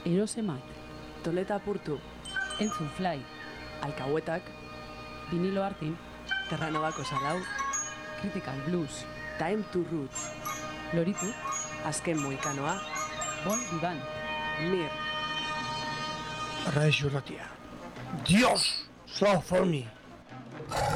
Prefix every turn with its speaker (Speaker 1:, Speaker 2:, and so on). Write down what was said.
Speaker 1: Erosemat,
Speaker 2: Toleta apurtu,
Speaker 1: Entzun Fly,
Speaker 2: Alcahuetak,
Speaker 1: Vinilo Artin,
Speaker 2: Terranobako Salau,
Speaker 1: Critical Blues,
Speaker 2: Time to Roots,
Speaker 1: Loritu,
Speaker 2: Azken Moikanoa,
Speaker 1: Bon Vivant,
Speaker 2: Mir,
Speaker 3: Radio Ratia. Dios, so for me.